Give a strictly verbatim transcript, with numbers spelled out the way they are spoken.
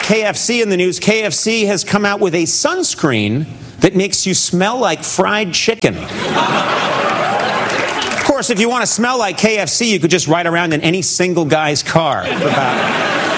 K F C in the news. K F C has come out with a sunscreen that makes you smell like fried chicken. Of course, if you want to smell like K F C, you could just ride around in any single guy's car for about